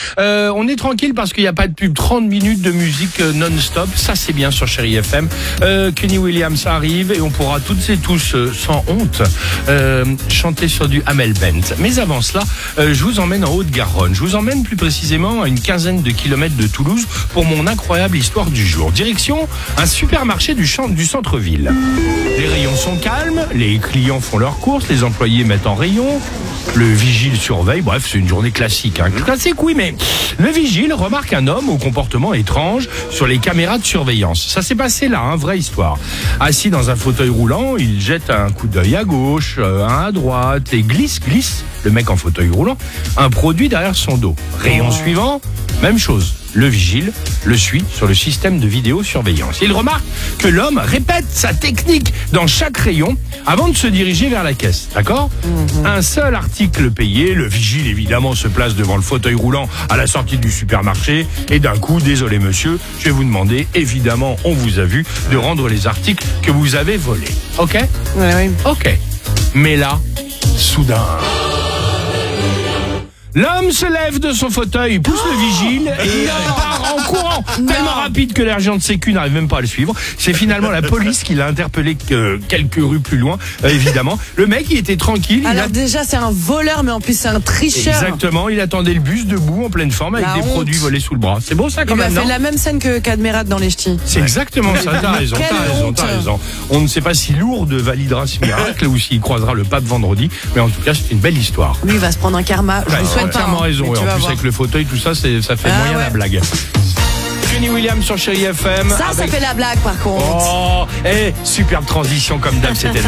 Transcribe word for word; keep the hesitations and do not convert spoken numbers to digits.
Euh, on est tranquille parce qu'il n'y a pas de pub. trente minutes de musique euh, non-stop. Ça, c'est bien sur Chérie F M. Euh, Kenny Williams arrive et on pourra toutes et tous, euh, sans honte, euh, chanter sur du Amel Bent. Mais avant cela, euh, je vous emmène en Haute-Garonne. Je vous emmène plus précisément à une quinzaine de kilomètres de Toulouse pour mon incroyable histoire du jour. Direction un supermarché du, champ, du centre-ville. Les rayons sont calmes, les clients font leurs courses, les employés mettent en rayon, le vigile surveille. Bref, c'est une journée classique. Hein. Classique, oui, mais le vigile remarque un homme au comportement étrange sur les caméras de surveillance. Ça s'est passé là, hein, vraie histoire. Assis dans un fauteuil roulant, il jette un coup d'œil à gauche, euh, un à droite, et glisse, glisse, le mec en fauteuil roulant, un produit derrière son dos. Rayon oh. suivant, même chose. Le vigile le suit sur le système de vidéosurveillance. Il remarque que l'homme répète sa technique dans chaque rayon avant de se diriger vers la caisse. D'accord ? mmh. Un seul article payé, le vigile évidemment se place devant le fauteuil roulant à la sortie du supermarché et d'un coup, désolé monsieur, je vais vous demander, évidemment on vous a vu, de rendre les articles que vous avez volés. Ok ? Ouais, oui. Ok. Mais là, soudain... L'homme se lève de son fauteuil, pousse oh le vigile et part en courant. Non. Tellement rapide que l'agent de sécu n'arrive même pas à le suivre. C'est finalement la police qui l'a interpellé euh, quelques rues plus loin, euh, évidemment. Le mec, il était tranquille. Alors il a... déjà, c'est un voleur, mais en plus, c'est un tricheur. Exactement, il attendait le bus debout, en pleine forme, avec la des honte. produits volés sous le bras. C'est beau ça quand il même, Il a fait non la même scène que Cadmerat dans les ch'tis. C'est exactement ça, t'as raison, t'as raison, t'as raison. On ne sait pas si Lourdes validera ce miracle ou s'il croisera le pape vendredi, mais en tout cas, c'est une belle histoire. Lui, il va se prendre un karma. Je bah, vous souhaite pas. Entièrement raison, hein, ouais. En plus, avec le fauteuil, tout ça, c'est, ça fait ah, moyen ouais. la blague. Kenny Williams sur Chérie F M. Ça, avec... ça fait la blague par contre. Oh, et eh, superbe transition comme d'hab, c'était